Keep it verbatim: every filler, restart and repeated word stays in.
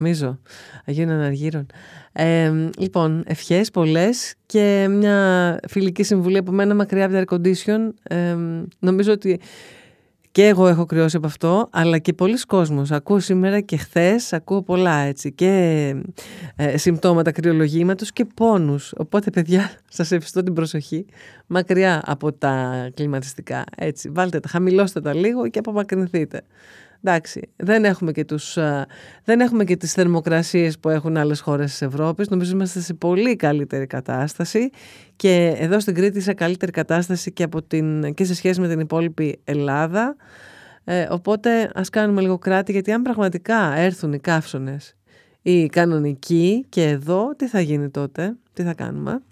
Νομίζω, Αγίων Αναργύρων. Ε, λοιπόν, ευχές πολλές και μια φιλική συμβουλή από μένα μακριά από τα air condition. Ε, νομίζω ότι και εγώ έχω κρυώσει από αυτό, αλλά και πολλοί κόσμος. Ακούω σήμερα και χθες, ακούω πολλά έτσι, και ε, συμπτώματα κρυολογήματος και πόνους. Οπότε, παιδιά, σας ευχαριστώ την προσοχή, μακριά από τα κλιματιστικά. Έτσι, βάλτε τα, χαμηλώστε τα λίγο και απομακρυνθείτε. Εντάξει, δεν έχουμε και, τους, δεν έχουμε και τις θερμοκρασίες που έχουν άλλες χώρες της Ευρώπης. Νομίζω είμαστε σε πολύ καλύτερη κατάσταση και εδώ στην Κρήτη σε καλύτερη κατάσταση και, από την, και σε σχέση με την υπόλοιπη Ελλάδα. Ε, οπότε ας κάνουμε λίγο κράτη, γιατί αν πραγματικά έρθουν οι καύσωνες οι κανονικοί και εδώ, τι θα γίνει τότε, τι θα κάνουμε?